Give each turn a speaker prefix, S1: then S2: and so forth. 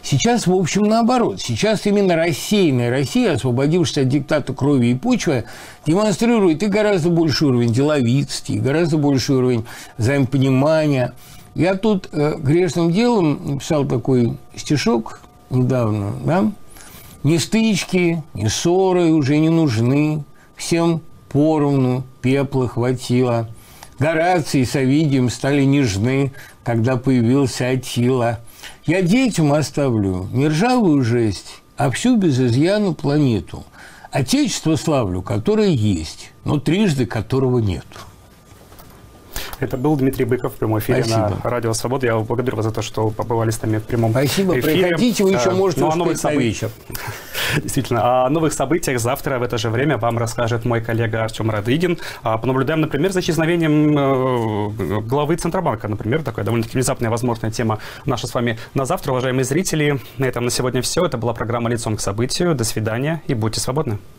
S1: Сейчас, в общем, наоборот. Сейчас именно рассеянная Россия, освободившись от диктата крови и почвы, демонстрирует и гораздо больший уровень деловитости, и гораздо больший уровень взаимопонимания. Я тут грешным делом написал такой стишок недавно, да? «Ни стычки, ни ссоры уже не нужны, всем поровну пепла хватило. Гораций с Овидием стали нежны, когда появился Аттила. Я детям оставлю не ржавую жесть, а всю без изъяну планету. Отечество славлю, которое есть, но трижды которого нету».
S2: Это был Дмитрий Быков в прямом эфире.
S1: Спасибо.
S2: На Радио Свобода. Я благодарю вас за то, что побывали с нами в прямом
S1: Спасибо.
S2: эфире.
S1: Приходите, вы еще можете успеть на вечер.
S2: Действительно. О новых событиях завтра в это же время вам расскажет мой коллега Артем Радыгин. Понаблюдаем, например, за исчезновением главы Центробанка. Например, такая довольно-таки внезапная возможная тема наша с вами на завтра. Уважаемые зрители, на этом на сегодня все. Это была программа «Лицом к событию». До свидания и будьте свободны.